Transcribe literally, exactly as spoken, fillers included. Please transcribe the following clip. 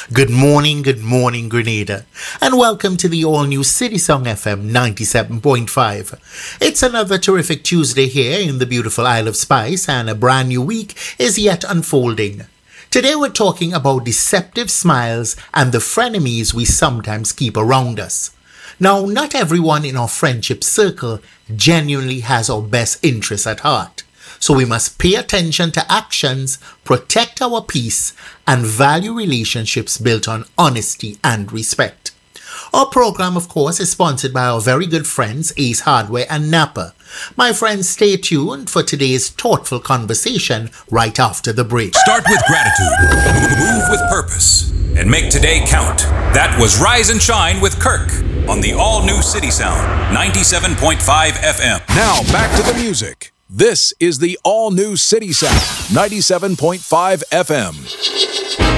Good morning, good morning, Grenada, and welcome to the all-new City Song F M ninety-seven point five. It's another terrific Tuesday here in the beautiful Isle of Spice, and a brand new week is yet unfolding. Today we're talking about deceptive smiles and the frenemies we sometimes keep around us. Now, not everyone in our friendship circle genuinely has our best interests at heart. So we must pay attention to actions, protect our peace, and value relationships built on honesty and respect. Our program, of course, is sponsored by our very good friends Ace Hardware and Napa. My friends, stay tuned for today's thoughtful conversation right after the break. Start with gratitude, move with purpose, and make today count. That was Rise and Shine with Kirk on the all-new City Sound ninety-seven point five F M. Now back to the music. This is the all-new City Sound ninety-seven point five F M.